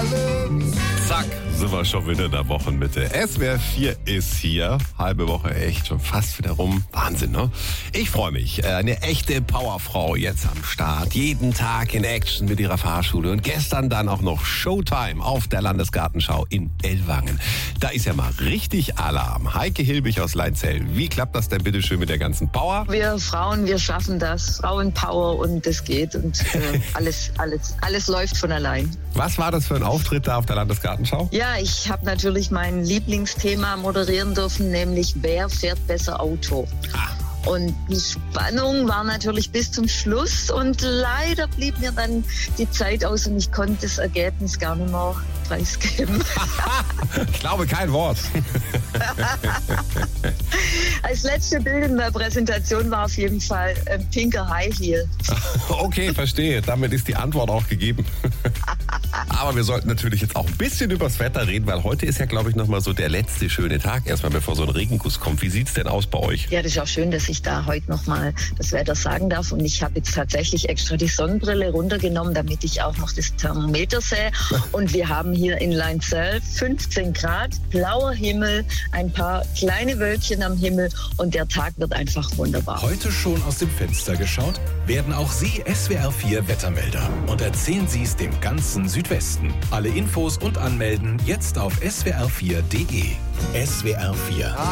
Zack, sind wir schon wieder in der Wochenmitte. SWR 4 ist hier. Halbe Woche echt schon fast wieder rum. Wahnsinn, ne? Ich freue mich. Eine echte Powerfrau jetzt am Start. Jeden Tag in Action mit ihrer Fahrschule. Und gestern dann auch noch Showtime auf der Landesgartenschau in Ellwangen. Da ist ja mal richtig Alarm. Heike Hilbig aus Leinzell. Wie klappt das denn bitte schön mit der ganzen Power? Wir Frauen, wir schaffen das. Frauenpower und es geht. Und alles läuft von allein. Was war das für ein Auftritt da auf der Landesgartenschau? Ja, ich habe natürlich mein Lieblingsthema moderieren dürfen, nämlich wer fährt besser Auto. Und die Spannung war natürlich bis zum Schluss und leider blieb mir dann die Zeit aus und ich konnte das Ergebnis gar nicht mehr preisgeben. Ich glaube kein Wort. Als letzte Bild in der Präsentation war auf jeden Fall ein pinker High Heel. Okay, verstehe. Damit ist die Antwort auch gegeben. Aber wir sollten natürlich jetzt auch ein bisschen übers Wetter reden, weil heute ist ja, glaube ich, nochmal so der letzte schöne Tag erstmal, bevor so ein Regenguss kommt. Wie sieht's denn aus bei euch? Ja, das ist auch schön, dass ich da heute nochmal das Wetter sagen darf. Und ich habe jetzt tatsächlich extra die Sonnenbrille runtergenommen, damit ich auch noch das Thermometer sehe. Und wir haben hier in Leinzell 15 Grad, blauer Himmel, ein paar kleine Wölkchen am Himmel und der Tag wird einfach wunderbar. Heute schon aus dem Fenster geschaut? Werden auch Sie SWR 4 Wettermelder und erzählen Sie es dem ganzen Südwesten. Alle Infos und Anmelden jetzt auf swr4.de. SWR 4